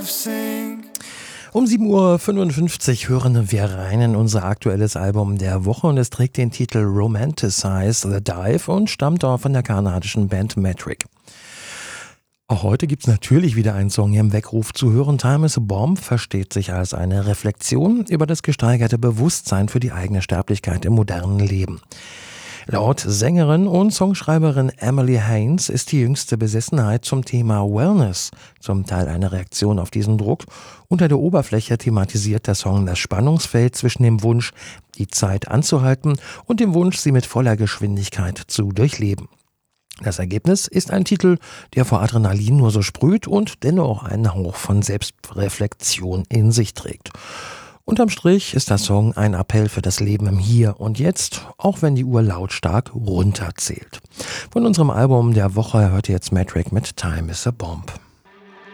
Um 7:55 Uhr hören wir rein in unser aktuelles Album der Woche und es trägt den Titel Romanticize the Dive und stammt auch von der kanadischen Band Metric. Auch heute gibt es natürlich wieder einen Song hier im Weckruf zu hören. Time is a Bomb versteht sich als eine Reflexion über das gesteigerte Bewusstsein für die eigene Sterblichkeit im modernen Leben. Laut Sängerin und Songschreiberin Emily Haines ist die jüngste Besessenheit zum Thema Wellness zum Teil eine Reaktion auf diesen Druck. Unter der Oberfläche thematisiert der Song das Spannungsfeld zwischen dem Wunsch, die Zeit anzuhalten und dem Wunsch, sie mit voller Geschwindigkeit zu durchleben. Das Ergebnis ist ein Titel, der vor Adrenalin nur so sprüht und dennoch einen Hauch von Selbstreflexion in sich trägt. Unterm Strich ist der Song ein Appell für das Leben im Hier und Jetzt, auch wenn die Uhr lautstark runterzählt. Von unserem Album der Woche hört ihr jetzt Metric mit Time is a Bomb.